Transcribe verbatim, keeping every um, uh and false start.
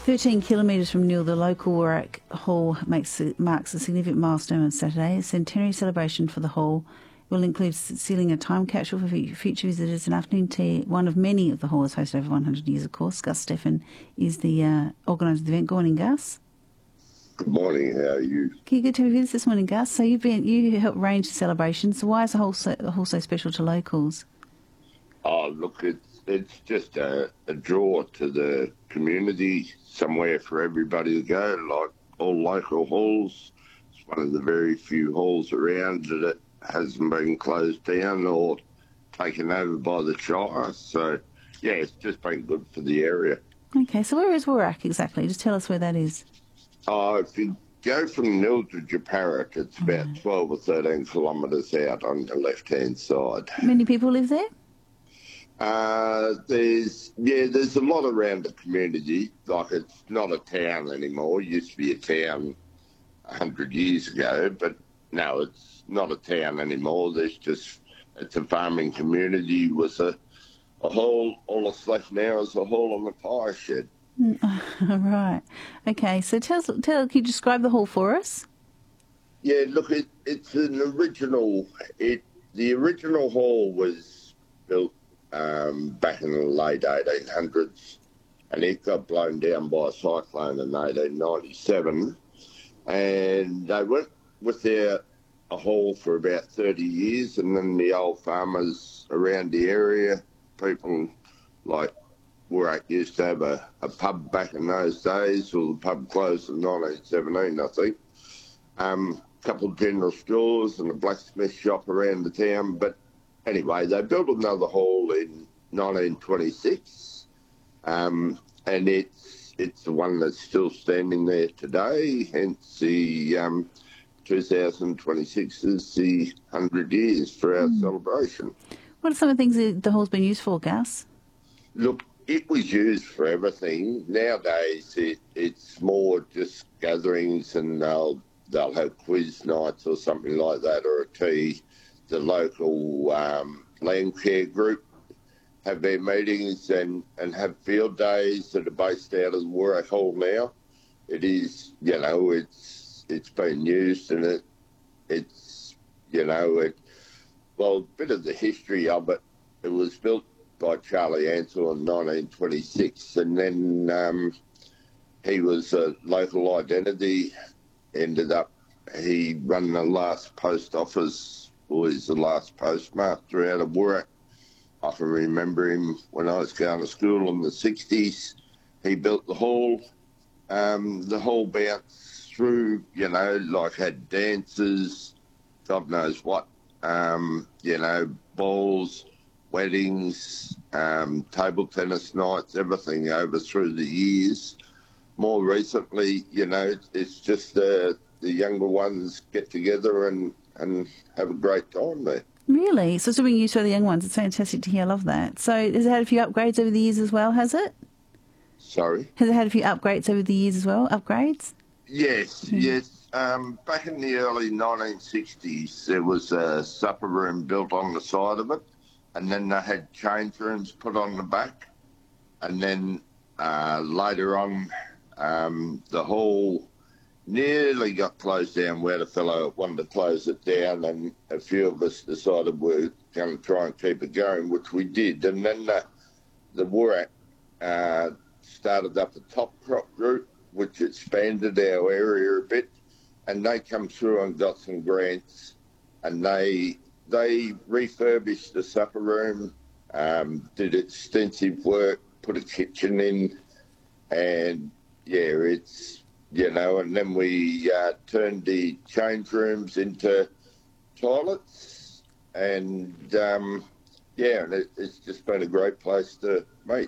thirteen kilometres from Newell, the local Warrack Hall makes, marks a significant milestone on Saturday. A centenary celebration for the hall will include sealing a time capsule for future visitors and afternoon tea. One of many of the hall has hosted over one hundred years, of course. Gus Steffen is the uh, organiser of the event. Good morning, Gus. Good morning. How are you? Okay, good to have you with us this morning, Gus. So you've been you helped arrange the celebrations. So why is the hall so, the hall so special to locals? Oh, look, it's it's just a, a draw to the community, somewhere for everybody to go. Like all local halls, it's one of the very few halls around that hasn't been closed down or taken over by the Shire. So, yeah, it's just been good for the area. Okay, so where is Warrack exactly? Just tell us where that is. Oh, if you go from Newell to Jeparak, it's about mm. twelve or thirteen kilometres out on the left-hand side. Many people live there? Uh, there's, yeah, there's a lot around the community. Like, it's not a town anymore. It used to be a town a hundred years ago, but no, it's not a town anymore. There's just, it's a farming community with a, a hall. All that's left now is a hall and a tyre shed. Right. Okay, so tell us, tell, can you describe the hall for us? Yeah, look, it, it's an original, it, the original hall was built um, back in the late eighteen hundreds, and it got blown down by a cyclone in eighteen ninety-seven, and they went without a hall for about thirty years, and then the old farmers around the area, people like Warrack used to have a, a pub back in those days. Well, the pub closed in nineteen seventeen, I think. Um, a couple of general stores and a blacksmith shop around the town. But anyway, they built another hall in nineteen twenty-six, um, and it's it's the one that's still standing there today. Hence the um, two thousand twenty-six is the one hundred years for our mm. celebration. What are some of the things that the hall's been used for, Gus? Look, it was used for everything. Nowadays, it, it's more just gatherings, and they'll they'll have quiz nights or something like that, or a tea. The local um, land care group have their meetings and, and have field days that are based out of the Warrack Hall now. It is, you know, it's it's been used, and it it's, you know, it. Well, a bit of the history of it. It was built by Charlie Ansell in nineteen twenty-six, and then um, he was a local identity, ended up, he run the last post office, or he's the last postmaster out of Warrack. I can remember him when I was going to school in the sixties. He built the hall. Um, the hall bounced through, you know, like had dances, God knows what, um, you know, balls, weddings, um, table tennis nights, everything over through the years. More recently, you know, it's just uh, the younger ones get together and, and have a great time there. Really? So it's being used for the young ones. It's fantastic to hear. I love that. So has it had a few upgrades over the years as well, has it? Sorry? Has it had a few upgrades over the years as well? Upgrades? Yes, mm. yes. Um, back in the early nineteen sixties, there was a supper room built on the side of it, and then they had change rooms put on the back. And then uh, later on, um, the hall nearly got closed down where the fellow wanted to close it down, and a few of us decided we were going to try and keep it going, which we did. And then the, the Warrack uh, started up the Top Crop group, which expanded our area a bit, and they come through and got some grants, and they they refurbished the supper room, um, did extensive work, put a kitchen in, and yeah, it's, you know, and then we uh, turned the change rooms into toilets, and um, yeah, and it, it's just been a great place to meet.